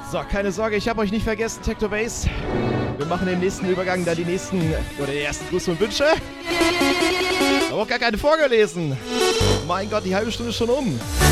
So, keine Sorge, ich habe euch nicht vergessen, Techno Base. Wir machen im nächsten Übergang da die ersten Grüße und Wünsche. Ich habe auch gar keine vorgelesen. Mein Gott, die halbe Stunde ist schon um.